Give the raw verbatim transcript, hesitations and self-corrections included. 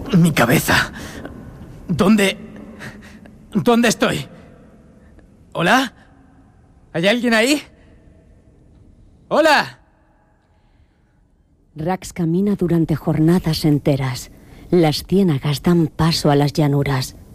Mi cabeza. ¿Dónde... ¿Dónde estoy? ¿Hola? ¿Hay alguien ahí? ¡Hola! Rax camina durante jornadas enteras. Las ciénagas dan paso a las llanuras.